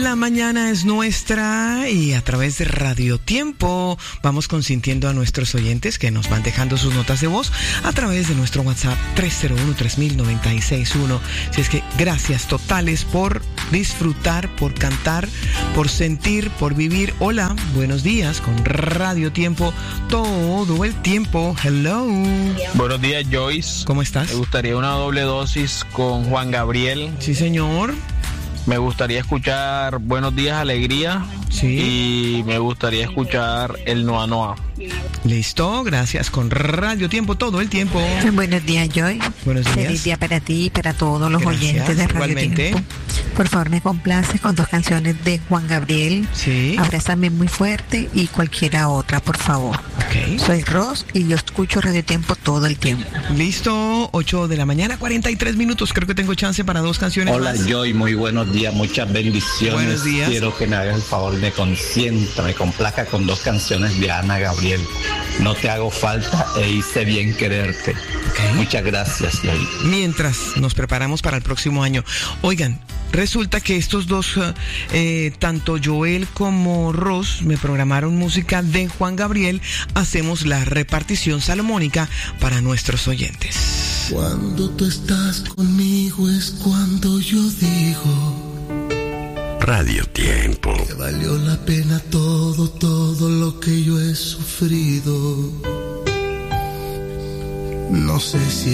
La mañana es nuestra y a través de Radio Tiempo vamos consintiendo a nuestros oyentes que nos van dejando sus notas de voz a través de nuestro WhatsApp 301-3000-961. Si es que gracias totales por disfrutar, por cantar, por sentir, por vivir. Hola, buenos días con Radio Tiempo todo el tiempo. Hello. Buenos días, Joyce. ¿Cómo estás? Me gustaría una doble dosis con Juan Gabriel. Sí, señor. Me gustaría escuchar Buenos Días, Alegría. Sí. Y me gustaría escuchar el Noa Noa. Listo, gracias con Radio Tiempo todo el tiempo. Buenos días, Joy. Buenos días. Feliz día para ti y para todos los oyentes de Radio igualmente. Tiempo. Por favor, me complace con 2 canciones de Juan Gabriel. Sí. Abrázame muy fuerte y cualquiera otra, por favor. Ok. Soy Ros y yo escucho Radio Tiempo todo el tiempo. Listo, 8 de la mañana, 43 minutos. Creo que tengo chance para 2 canciones. Hola, más. Joy, muy buenos días, muchas bendiciones. Buenos días. Quiero que me hagas el favor, me consienta, me complazca con 2 canciones de Ana Gabriel. No te hago falta e hice bien quererte. Okay. Muchas gracias, Joy. Mientras nos preparamos para el próximo año. Oigan, resulta que estos dos, tanto Joel como Ross, me programaron música de Juan Gabriel. Hacemos la repartición salomónica para nuestros oyentes. Cuando tú estás conmigo es cuando yo digo Radio Tiempo. que valió la pena todo lo que yo he sufrido. No sé si